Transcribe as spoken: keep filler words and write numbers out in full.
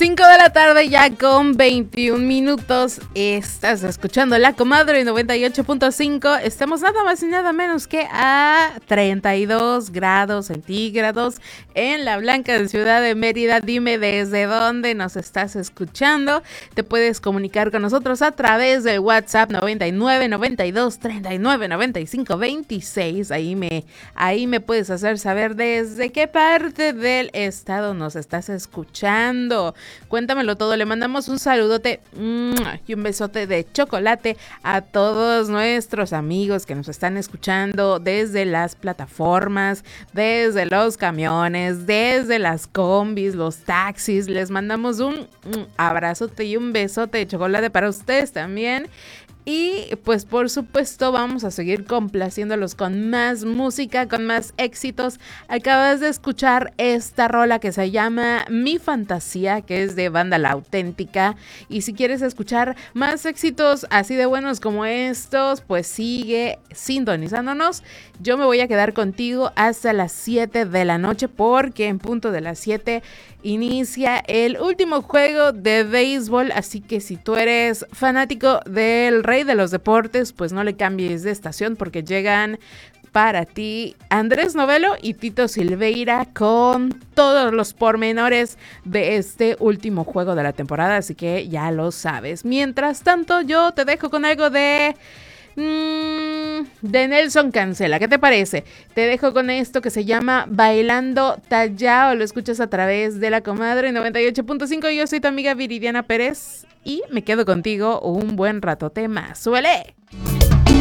cinco de la tarde ya con veintiún minutos. Estás escuchando La Comadre noventa y ocho punto cinco. Estamos nada más y nada menos que a treinta y dos grados centígrados en la blanca ciudad de Mérida. Dime desde dónde nos estás escuchando. Te puedes comunicar con nosotros a través del WhatsApp noventa y nueve, noventa y dos, treinta y nueve, noventa y cinco, veintiséis. Ahí me, ahí me puedes hacer saber desde qué parte del estado nos estás escuchando. Cuéntamelo todo. Le mandamos un saludote y un besote de chocolate a todos nuestros amigos que nos están escuchando desde las plataformas, desde los camiones, desde las combis, los taxis. Les mandamos un, un abrazote y un besote de chocolate para ustedes también. Y pues por supuesto vamos a seguir complaciéndolos con más música, con más éxitos. Acabas de escuchar esta rola que se llama Mi Fantasía, que es de Banda La Auténtica. Y si quieres escuchar más éxitos así de buenos como estos, pues sigue sintonizándonos. Yo me voy a quedar contigo hasta las siete de la noche, porque en punto de las siete inicia el último juego de béisbol. Así que si tú eres fanático del rey de los deportes, pues no le cambies de estación, porque llegan para ti Andrés Novelo y Tito Silveira con todos los pormenores de este último juego de la temporada, así que ya lo sabes. Mientras tanto, yo te dejo con algo de... Mm, de Nelson Cancela. ¿Qué te parece? Te dejo con esto que se llama Bailando Tallao. Lo escuchas a través de La Comadre noventa y ocho punto cinco. Yo soy tu amiga Viridiana Pérez y me quedo contigo un buen ratote más. ¡Súbele!